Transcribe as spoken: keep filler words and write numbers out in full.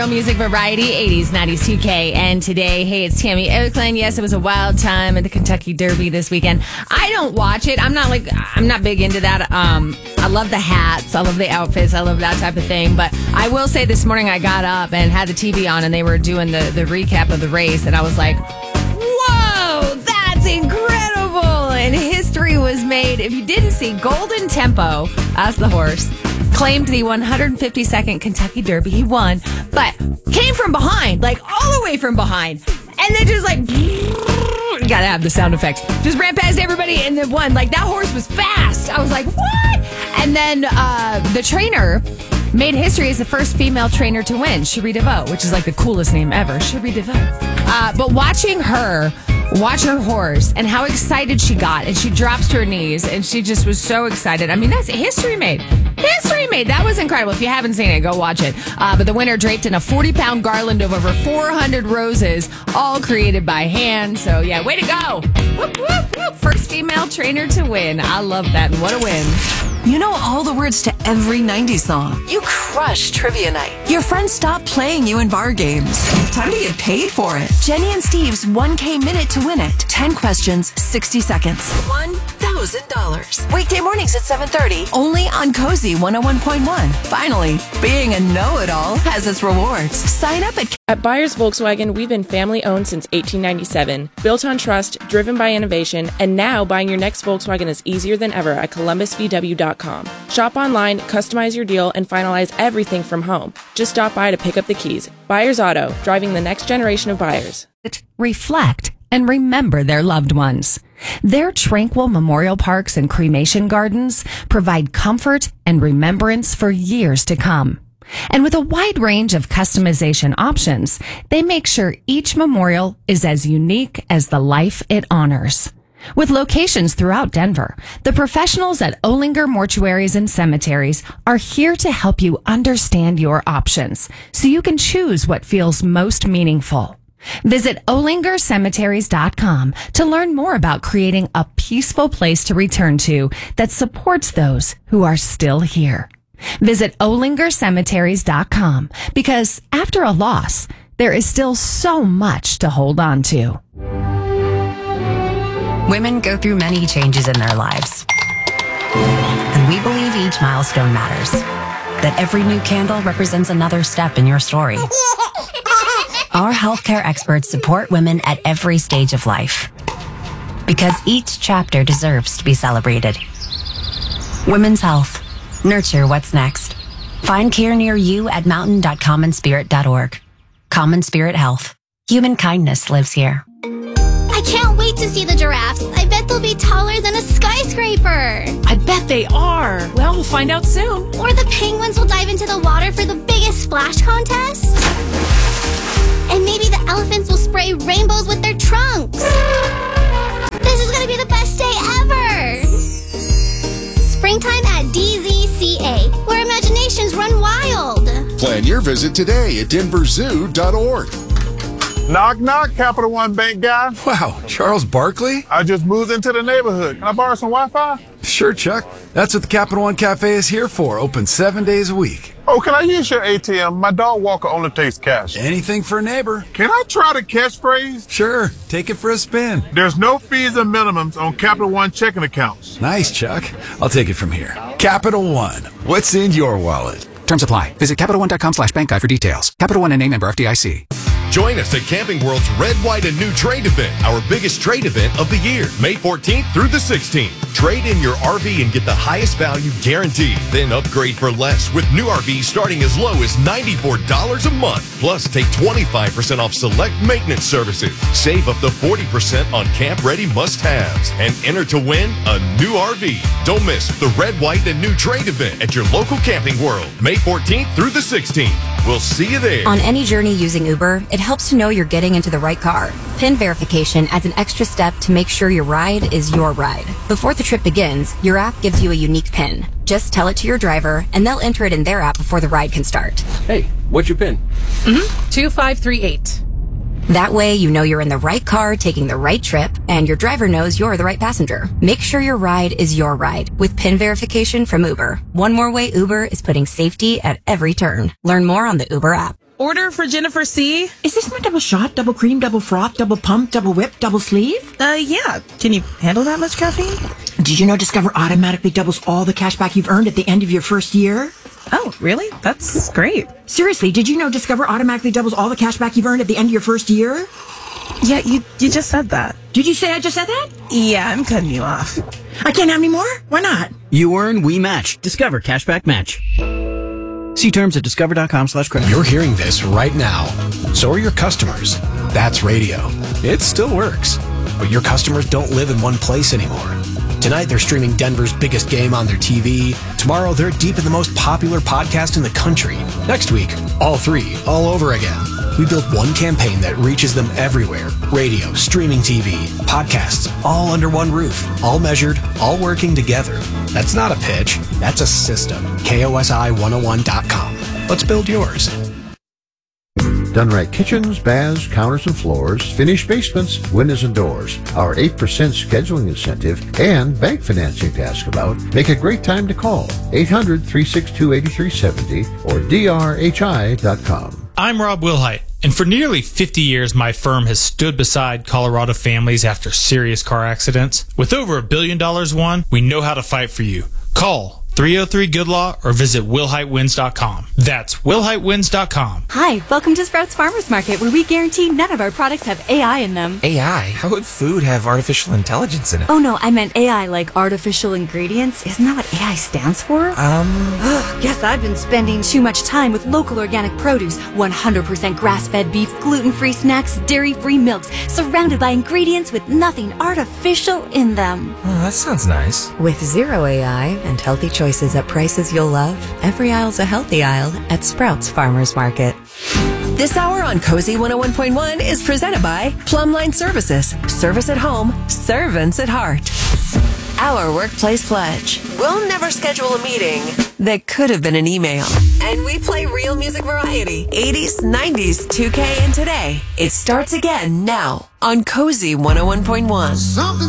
Music variety, eighties, nineties, two K, and today, hey, it's Tammy Oakland. Yes, it was a wild time at the Kentucky Derby this weekend. I don't watch it. I'm not like, I'm not big into that. Um, I love the hats. I love the outfits. I love that type of thing. But I will say this morning I got up and had the T V on and they were doing the, the recap of the race. And I was like, whoa, that's incredible. And history was made. If you didn't see, Golden Tempo, as the horse, claimed the one hundred fifty-second Kentucky Derby. He won, but came from behind, like all the way from behind. And then just like, you gotta have the sound effects. Just ran past everybody and then won. Like that horse was fast. I was like, what? And then uh, the trainer made history as the first female trainer to win, Cherie DeVoe, which is like the coolest name ever, Cherie DeVoe. Uh, but watching her, watch her horse and how excited she got, and she drops to her knees and she just was so excited. I mean, that's history made. History made. That was incredible. If you haven't seen it, go watch it. Uh, but the winner draped in a forty-pound garland of over four hundred roses, all created by hand. So, yeah, way to go. Whoop, whoop, whoop. First female trainer to win. I love that. And what a win. You know all the words to every nineties song. You crush trivia night. Your friends stop playing you in bar games. Time to get paid for it. Jenny and Steve's one K minute to win it. ten questions, sixty seconds. one thousand dollars. Weekday mornings at seven thirty. Only on Cozy one oh one point one. Finally, being a know-it-all has its rewards. Sign up at... At Byers Volkswagen, we've been family-owned since eighteen ninety-seven. Built on trust, driven by innovation, and now buying your next Volkswagen is easier than ever at columbus v w dot com. Shop online, customize your deal, and finalize everything from home. Just stop by to pick up the keys. Byers Auto, driving the next generation of buyers. Reflect and remember their loved ones. Their tranquil memorial parks and cremation gardens provide comfort and remembrance for years to come. And with a wide range of customization options, they make sure each memorial is as unique as the life it honors. With locations throughout Denver, the professionals at Olinger Mortuaries and Cemeteries are here to help you understand your options so you can choose what feels most meaningful. Visit olinger cemeteries dot com to learn more about creating a peaceful place to return to that supports those who are still here. Visit olinger cemeteries dot com because after a loss, there is still so much to hold on to. Women go through many changes in their lives. And we believe each milestone matters. That every new candle represents another step in your story. Our healthcare experts support women at every stage of life. Because each chapter deserves to be celebrated. Women's health. Nurture what's next. Find care near you at mountain dot common spirit dot org. Common Spirit Health. Human kindness lives here. I can't wait to see the giraffes. I bet they'll be taller than a skyscraper. I bet they are. Well, we'll find out soon. Or the penguins will dive into the water for the biggest splash contest. And maybe the elephants will spray rainbows with their trunks. This is going to be the best day ever. Springtime at D Z C A, where imaginations run wild. Plan your visit today at denver zoo dot org. Knock, knock, Capital One Bank guy. Wow, Charles Barkley? I just moved into the neighborhood. Can I borrow some Wi-Fi? Sure, Chuck. That's what the Capital One Cafe is here for. Open seven days a week. Oh, can I use your A T M? My dog walker only takes cash. Anything for a neighbor. Can I try the catchphrase? Sure. Take it for a spin. There's no fees and minimums on Capital One checking accounts. Nice, Chuck. I'll take it from here. Capital One. What's in your wallet? Terms apply. Visit capital one dot com slash bank guide for details. Capital One N A member F D I C. Join us at Camping World's Red, White, and New Trade Event, our biggest trade event of the year, May fourteenth through the sixteenth. Trade in your R V and get the highest value guaranteed. Then upgrade for less with new R Vs starting as low as ninety-four dollars a month. Plus, take twenty-five percent off select maintenance services. Save up to forty percent on camp-ready must-haves. And enter to win a new R V. Don't miss the Red, White, and New Trade Event at your local Camping World, May fourteenth through the sixteenth. We'll see you there. On any journey using Uber, it helps to know you're getting into the right car. PIN verification adds an extra step to make sure your ride is your ride. Before the trip begins, your app gives you a unique PIN. Just tell it to your driver, and they'll enter it in their app before the ride can start. Hey, what's your PIN? Mm-hmm. two five three eight. That way, you know you're in the right car taking the right trip, and your driver knows you're the right passenger. Make sure your ride is your ride with PIN verification from Uber. One more way Uber is putting safety at every turn. Learn more on the Uber app. order for Jennifer C. Is this my double shot, double cream, double froth, double pump, double whip, double sleeve? Uh, yeah. Can you handle that much caffeine? Did you know Discover automatically doubles all the cash back you've earned at the end of your first year? Oh, really? That's great. Seriously, did you know Discover automatically doubles all the cash back you've earned at the end of your first year? Yeah, you you just said that. Did you say I just said that? Yeah, I'm cutting you off. I can't have any more? Why not? You earn, we match. Discover Cashback Match. See terms at discover.com slash credit. You're hearing this right now. So are your customers. That's radio. It still works. But your customers don't live in one place anymore. Tonight, they're streaming Denver's biggest game on their T V. Tomorrow, they're deep in the most popular podcast in the country. Next week, all three, all over again. We built one campaign that reaches them everywhere. Radio, streaming T V, podcasts, all under one roof. All measured, all working together. That's not a pitch. That's a system. K O S I one oh one dot com. Let's build yours. Done Right Kitchens, baths, counters and floors, finished basements, windows and doors. Our eight percent scheduling incentive and bank financing to ask about make a great time to call. eight hundred, three six two, eight three seven zero or D R H I dot com. I'm Rob Wilhite, and for nearly fifty years, my firm has stood beside Colorado families after serious car accidents. With over a billion dollars won, we know how to fight for you. Call three oh three good law or visit wilhite wins dot com. That's wilhite wins dot com. Hi, welcome to Sprouts Farmers Market, where we guarantee none of our products have A I in them. A I? How would food have artificial intelligence in it? Oh no, I meant A I like artificial ingredients. Isn't that what A I stands for? Um... Ugh, guess I've been spending too much time with local organic produce, one hundred percent grass-fed beef, gluten-free snacks, dairy-free milks, surrounded by ingredients with nothing artificial in them. Oh, that sounds nice. With zero A I and healthy choices at prices you'll love, every aisle's a healthy aisle at Sprouts Farmers Market. This hour on Cozy one oh one point one is presented by Plumline Services. Service at home, servants at heart. Our workplace pledge. We'll never schedule a meeting that could have been an email. And we play real music variety. eighties, nineties, two K, and today. It starts again now on Cozy one oh one point one. Something